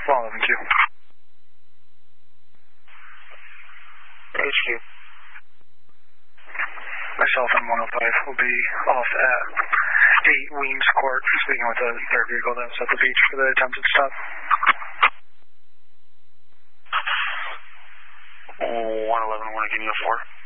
111Q. HQ. Myself and 105 will be off at 8 Weems Court, speaking with the third vehicle that was at the beach for the attempted stop. 111, want to give me a 4?